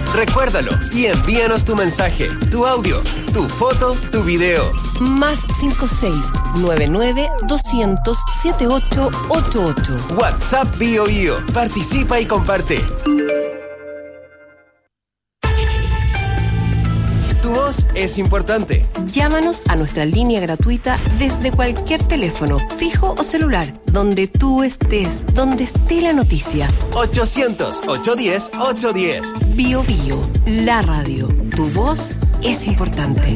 Recuérdalo y envíanos tu mensaje, tu audio, tu foto, tu video. Más 56-99-200-7888. WhatsApp BioBio. Participa y comparte. Tu voz es importante. Llámanos a nuestra línea gratuita desde cualquier teléfono, fijo o celular, donde tú estés, donde esté la noticia. 800-810-810. Bio Bio, la radio. Tu voz es importante.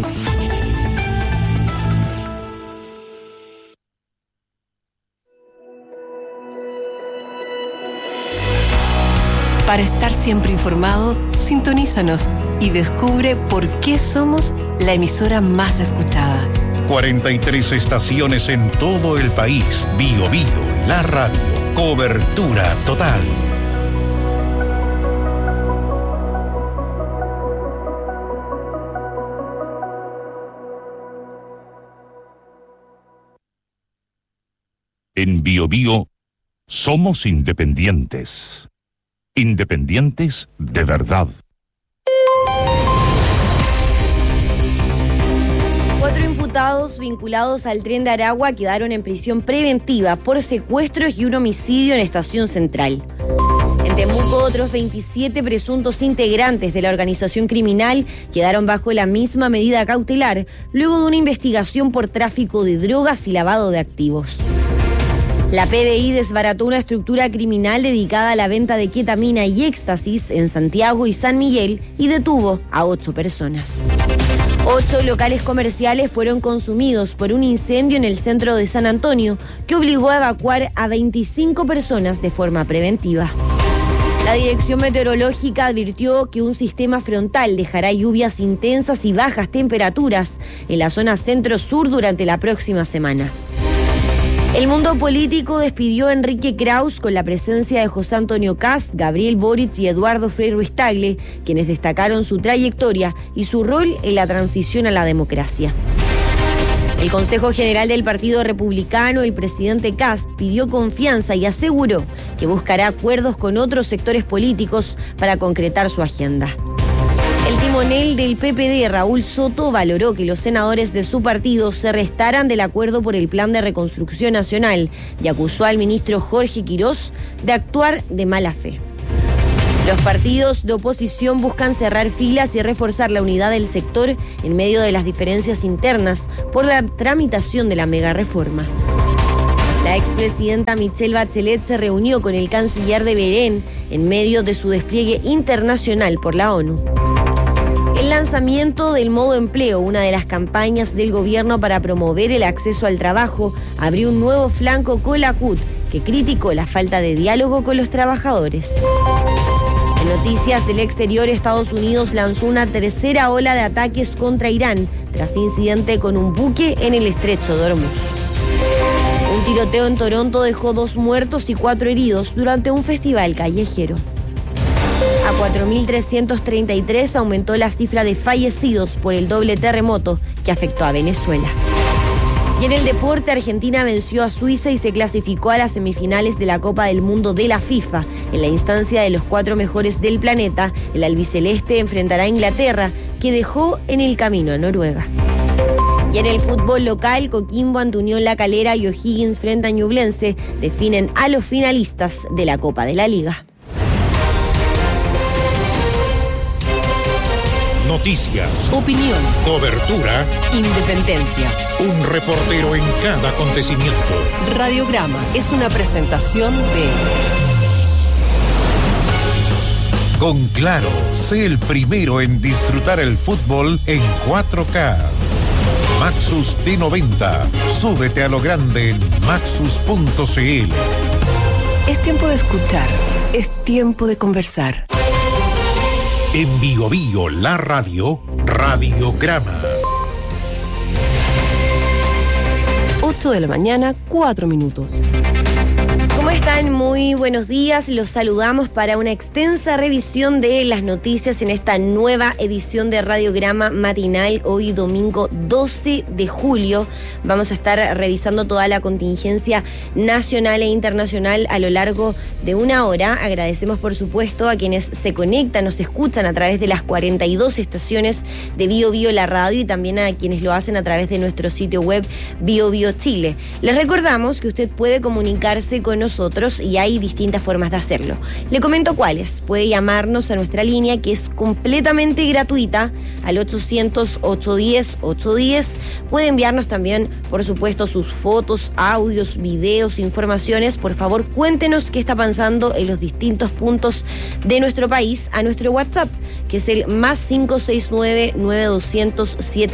Para estar siempre informado, sintonízanos y descubre por qué somos la emisora más escuchada. 43 estaciones en todo el país. Bio Bio, la radio. Cobertura total. En Bio Bio somos independientes. Independientes de verdad. 4 imputados vinculados al Tren de Aragua quedaron en prisión preventiva por secuestros y un homicidio en Estación Central. En Temuco, otros 27 presuntos integrantes de la organización criminal quedaron bajo la misma medida cautelar luego de una investigación por tráfico de drogas y lavado de activos. La PDI desbarató una estructura criminal dedicada a la venta de ketamina y éxtasis en Santiago y San Miguel y detuvo a 8 personas. 8 locales comerciales fueron consumidos por un incendio en el centro de San Antonio que obligó a evacuar a 25 personas de forma preventiva. La Dirección Meteorológica advirtió que un sistema frontal dejará lluvias intensas y bajas temperaturas en la zona centro-sur durante la próxima semana. El mundo político despidió a Enrique Kraus con la presencia de José Antonio Kast, Gabriel Boric y Eduardo Frei Ruiz-Tagle, quienes destacaron su trayectoria y su rol en la transición a la democracia. El Consejo General del Partido Republicano, el presidente Kast, pidió confianza y aseguró que buscará acuerdos con otros sectores políticos para concretar su agenda. El timonel del PPD, Raúl Soto, valoró que los senadores de su partido se restaran del acuerdo por el Plan de Reconstrucción Nacional y acusó al ministro Jorge Quirós de actuar de mala fe. Los partidos de oposición buscan cerrar filas y reforzar la unidad del sector en medio de las diferencias internas por la tramitación de la megareforma. La expresidenta Michelle Bachelet se reunió con el canciller de Bahrein en medio de su despliegue internacional por la ONU. El lanzamiento del modo empleo, una de las campañas del gobierno para promover el acceso al trabajo, abrió un nuevo flanco con la CUT, que criticó la falta de diálogo con los trabajadores. En noticias del exterior, Estados Unidos lanzó una tercera ola de ataques contra Irán tras incidente con un buque en el estrecho de Hormuz. Un tiroteo en Toronto dejó 2 muertos y 4 heridos durante un festival callejero. A 4.333 aumentó la cifra de fallecidos por el doble terremoto que afectó a Venezuela. Y en el deporte, Argentina venció a Suiza y se clasificó a las semifinales de la Copa del Mundo de la FIFA. En la instancia de los 4 mejores del planeta, el albiceleste enfrentará a Inglaterra, que dejó en el camino a Noruega. Y en el fútbol local, Coquimbo ante Unión La Calera y O'Higgins frente a Ñublense definen a los finalistas de la Copa de la Liga. Noticias, Opinión, cobertura, independencia. un reportero en cada acontecimiento. Radiograma es una presentación de... Con Claro, sé el primero en disfrutar el fútbol en 4K. Maxus T90. Súbete a lo grande en maxus.cl. Es tiempo de escuchar, es tiempo de conversar. En Bio Bio, la radio, Radiograma. 8 de la mañana, 4 minutos. Como es están? Muy buenos días. Los saludamos para una extensa revisión de las noticias en esta nueva edición de Radiograma Matinal. Hoy domingo 12 de julio vamos a estar revisando toda la contingencia nacional e internacional a lo largo de una hora. Agradecemos por supuesto a quienes se conectan, nos escuchan a través de las 42 estaciones de Bio Bio la radio y también a quienes lo hacen a través de nuestro sitio web Bio Bio Chile. Les recordamos que usted puede comunicarse con nosotros y hay distintas formas de hacerlo. Le comento cuáles. Puede llamarnos a nuestra línea que es completamente gratuita al 800-810-810. Puede enviarnos también, por supuesto, sus fotos, audios, videos, informaciones. Por favor, cuéntenos qué está pasando en los distintos puntos de nuestro país a nuestro WhatsApp, que es el +569 9200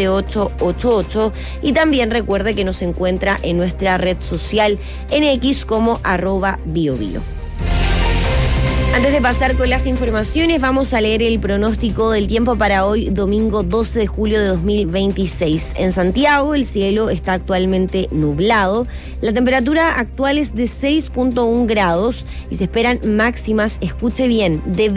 7888. Y también recuerde que nos encuentra en nuestra red social en X como @biobio. Antes de pasar con las informaciones, vamos a leer el pronóstico del tiempo para hoy, domingo 12 de julio de 2026. En Santiago, el cielo está actualmente nublado. La temperatura actual es de 6.1 grados y se esperan máximas, escuche bien, de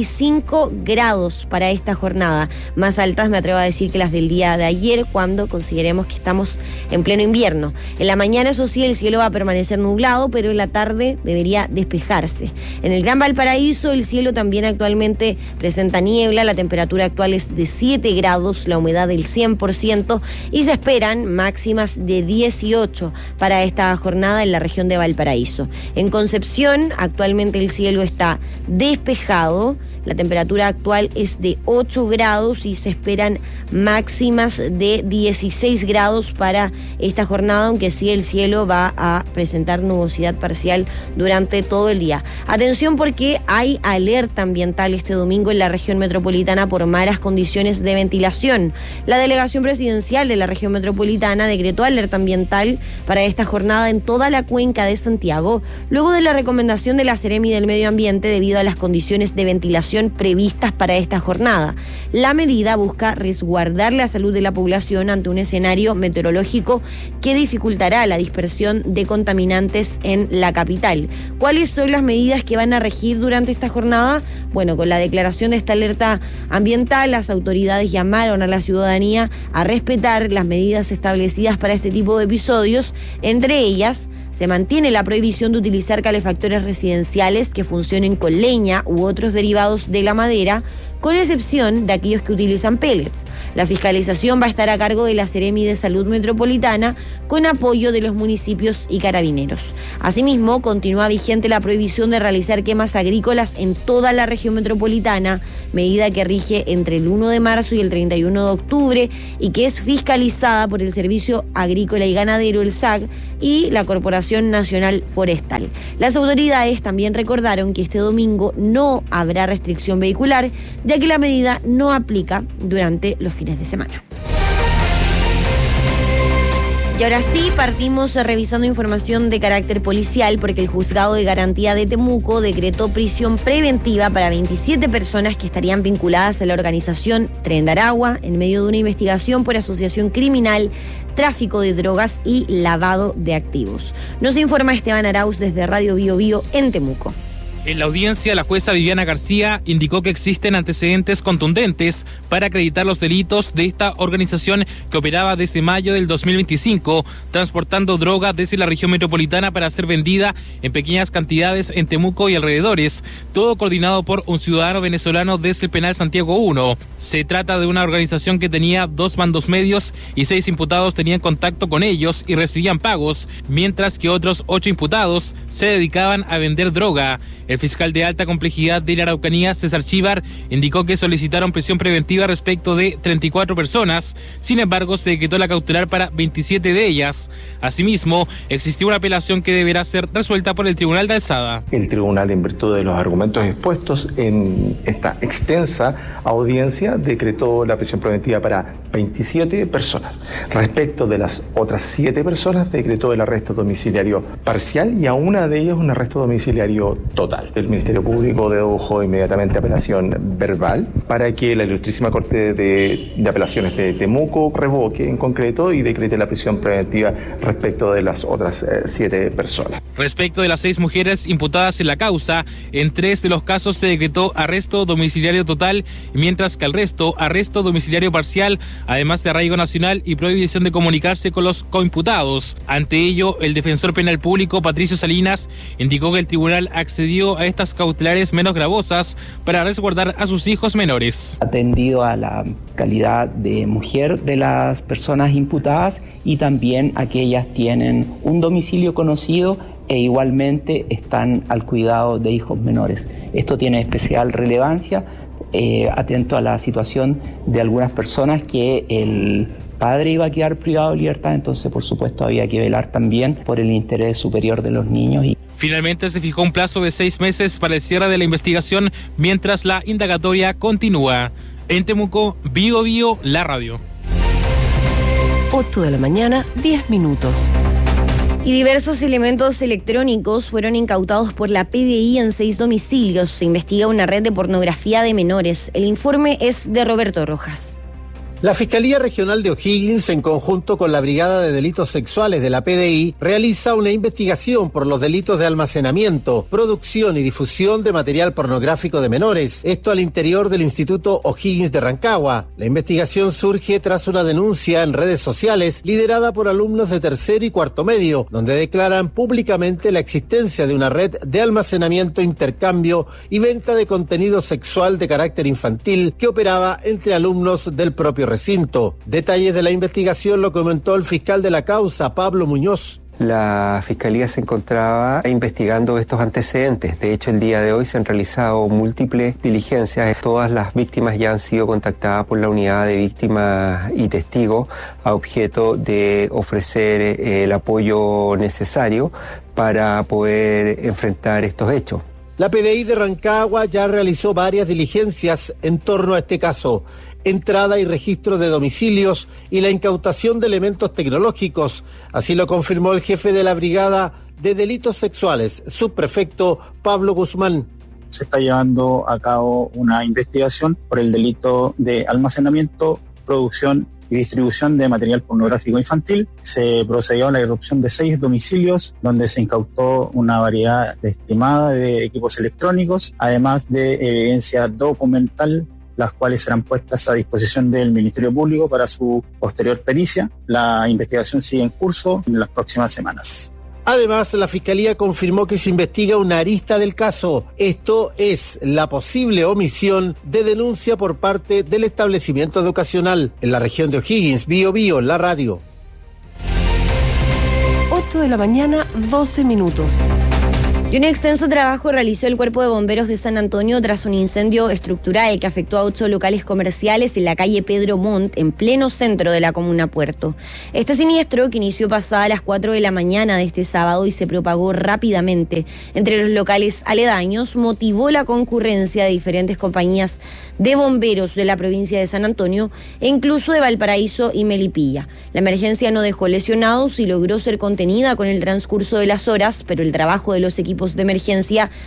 25 grados para esta jornada. Más altas, me atrevo a decir, que las del día de ayer, cuando consideremos que estamos en pleno invierno. En la mañana, eso sí, el cielo va a permanecer nublado, pero en la tarde debería despejarse. En el Gran Valparaíso, el cielo también actualmente presenta niebla, la temperatura actual es de 7 grados, la humedad del 100% y se esperan máximas de 18 para esta jornada en la región de Valparaíso. En Concepción, actualmente el cielo está despejado, la temperatura actual es de 8 grados y se esperan máximas de 16 grados para esta jornada, aunque sí el cielo va a presentar nubosidad parcial durante todo el día. Atención porque hay alerta ambiental este domingo en la región metropolitana por malas condiciones de ventilación. La delegación presidencial de la región metropolitana decretó alerta ambiental para esta jornada en toda la cuenca de Santiago, luego de la recomendación de la Seremi del Medio Ambiente debido a las condiciones de ventilación previstas para esta jornada. La medida busca resguardar la salud de la población ante un escenario meteorológico que dificultará la dispersión de contaminantes en la capital. ¿Cuáles son las medidas que van a regir durante esta jornada? Bueno, con la declaración de esta alerta ambiental, las autoridades llamaron a la ciudadanía a respetar las medidas establecidas para este tipo de episodios. Entre ellas, se mantiene la prohibición de utilizar calefactores residenciales que funcionen con leña u otros derivados de la madera, con excepción de aquellos que utilizan pellets. La fiscalización va a estar a cargo de la Seremi de Salud Metropolitana, con apoyo de los municipios y carabineros. Asimismo, continúa vigente la prohibición de realizar quemas agrícolas en toda la región metropolitana, medida que rige entre el 1 de marzo y el 31 de octubre y que es fiscalizada por el Servicio Agrícola y Ganadero, el SAG, y la Corporación Nacional Forestal. Las autoridades también recordaron que este domingo no habrá restricción vehicular, ya que la medida no aplica durante los fines de semana. Y ahora sí, partimos revisando información de carácter policial porque el Juzgado de Garantía de Temuco decretó prisión preventiva para 27 personas que estarían vinculadas a la organización Tren de Aragua en medio de una investigación por asociación criminal, tráfico de drogas y lavado de activos. Nos informa Esteban Arauz desde Radio Bio Bio en Temuco. En la audiencia, la jueza Viviana García indicó que existen antecedentes contundentes para acreditar los delitos de esta organización que operaba desde mayo del 2025, transportando droga desde la región metropolitana para ser vendida en pequeñas cantidades en Temuco y alrededores, todo coordinado por un ciudadano venezolano desde el penal Santiago 1. Se trata de una organización que tenía 2 mandos medios y 6 imputados tenían contacto con ellos y recibían pagos, mientras que otros 8 imputados se dedicaban a vender droga. El fiscal de alta complejidad de la Araucanía, César Chívar, indicó que solicitaron prisión preventiva respecto de 34 personas. Sin embargo, se decretó la cautelar para 27 de ellas. Asimismo, existió una apelación que deberá ser resuelta por el Tribunal de Alzada. El tribunal, en virtud de los argumentos expuestos en esta extensa audiencia, decretó la prisión preventiva para 27 personas. Respecto de las otras 7 personas, decretó el arresto domiciliario parcial y a una de ellas un arresto domiciliario total. El Ministerio Público dedujo inmediatamente apelación verbal para que la Ilustrísima Corte de Apelaciones de Temuco revoque en concreto y decrete la prisión preventiva respecto de las otras 7 personas. Respecto de las 6 mujeres imputadas en la causa, en 3 de los casos se decretó arresto domiciliario total, mientras que al resto, arresto domiciliario parcial, además de arraigo nacional y prohibición de comunicarse con los coimputados. Ante ello, el defensor penal público Patricio Salinas indicó que el tribunal accedió a estas cautelares menos gravosas para resguardar a sus hijos menores. Atendido a la calidad de mujer de las personas imputadas y también a que ellas tienen un domicilio conocido e igualmente están al cuidado de hijos menores. Esto tiene especial relevancia, atento a la situación de algunas personas que el padre iba a quedar privado de libertad, entonces por supuesto había que velar también por el interés superior de los niños. Finalmente se fijó un plazo de 6 meses para el cierre de la investigación mientras la indagatoria continúa. En Temuco, Bío Bío, la radio. 8 de la mañana, 10 minutos. Y diversos elementos electrónicos fueron incautados por la PDI en 6 domicilios. Se investiga una red de pornografía de menores. El informe es de Roberto Rojas. La Fiscalía Regional de O'Higgins, en conjunto con la Brigada de Delitos Sexuales de la PDI, realiza una investigación por los delitos de almacenamiento, producción y difusión de material pornográfico de menores. Esto al interior del Instituto O'Higgins de Rancagua. La investigación surge tras una denuncia en redes sociales liderada por alumnos de tercero y cuarto medio, donde declaran públicamente la existencia de una red de almacenamiento, intercambio y venta de contenido sexual de carácter infantil que operaba entre alumnos del propio recinto. Detalles de la investigación lo comentó el fiscal de la causa, Pablo Muñoz. La Fiscalía se encontraba investigando estos antecedentes. De hecho, el día de hoy se han realizado múltiples diligencias. Todas las víctimas ya han sido contactadas por la unidad de víctimas y testigos a objeto de ofrecer el apoyo necesario para poder enfrentar estos hechos. La PDI de Rancagua ya realizó varias diligencias en torno a este caso. Entrada y registro de domicilios y la incautación de elementos tecnológicos. Así lo confirmó el jefe de la Brigada de Delitos Sexuales, subprefecto Pablo Guzmán. Se está llevando a cabo una investigación por el delito de almacenamiento, producción y distribución de material pornográfico infantil. Se procedió a la irrupción de 6 domicilios, donde se incautó una variedad estimada de equipos electrónicos, además de evidencia documental, las cuales serán puestas a disposición del Ministerio Público para su posterior pericia. La investigación sigue en curso en las próximas semanas. Además, la Fiscalía confirmó que se investiga una arista del caso. Esto es la posible omisión de denuncia por parte del establecimiento educacional. En la región de O'Higgins, Bío Bío, la radio. 8 de la mañana, 12 minutos. Y un extenso trabajo realizó el Cuerpo de Bomberos de San Antonio tras un incendio estructural que afectó a 8 locales comerciales en la calle Pedro Montt, en pleno centro de la comuna Puerto. Este siniestro, que inició pasada las 4 de la mañana de este sábado y se propagó rápidamente entre los locales aledaños, motivó la concurrencia de diferentes compañías de bomberos de la provincia de San Antonio e incluso de Valparaíso y Melipilla. La emergencia no dejó lesionados y logró ser contenida con el transcurso de las horas, pero el trabajo de los equipos de emergencia